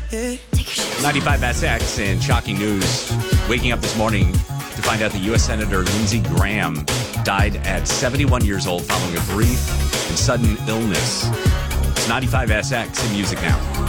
95 SX and shocking news. Waking up this morning to find out that U.S. Senator Lindsey Graham died at 71 years old following a brief and sudden illness. It's 95 SX in Music Now.